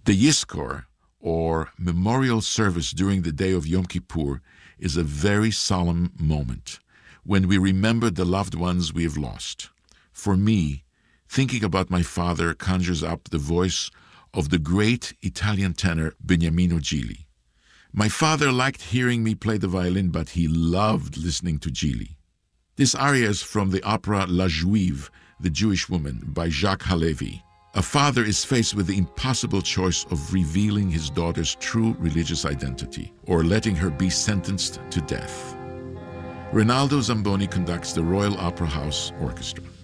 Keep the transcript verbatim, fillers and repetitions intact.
The Yizkor, or memorial service during the day of Yom Kippur, is a very solemn moment when we remember the loved ones we have lost. For me, thinking about my father conjures up the voice of the great Italian tenor Beniamino Gigli. My father liked hearing me play the violin, but he loved listening to Gigli. This aria is from the opera La Juive, The Jewish Woman, by Jacques Halevi. A father is faced with the impossible choice of revealing his daughter's true religious identity or letting her be sentenced to death. Rinaldo Zamboni conducts the Royal Opera House Orchestra.